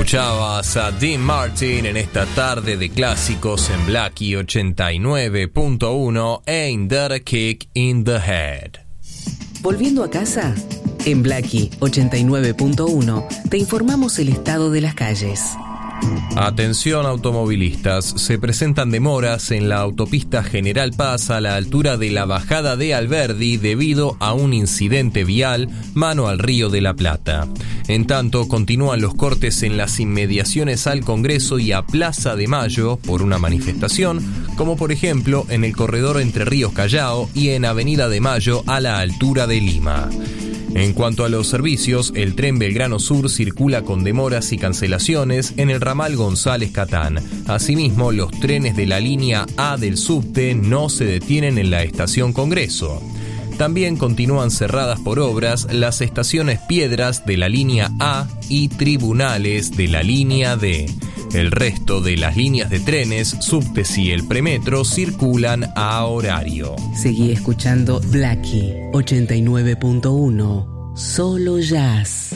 Escuchabas a Dean Martin en esta tarde de clásicos en Blackie 89.1, Ain't That a Kick in the Head. Volviendo a casa, en Blackie 89.1 te informamos el estado de las calles. Atención automovilistas, se presentan demoras en la autopista General Paz a la altura de la bajada de Alberdi debido a un incidente vial mano al Río de la Plata. En tanto, continúan los cortes en las inmediaciones al Congreso y a Plaza de Mayo por una manifestación, como por ejemplo en el corredor entre Ríos Callao y en Avenida de Mayo a la altura de Lima. En cuanto a los servicios, el tren Belgrano Sur circula con demoras y cancelaciones en el ramal González Catán. Asimismo, los trenes de la línea A del subte no se detienen en la estación Congreso. También continúan cerradas por obras las estaciones Piedras de la línea A y Tribunales de la línea D. El resto de las líneas de trenes, subtes y el premetro circulan a horario. Seguí escuchando Blackie 89.1, solo jazz.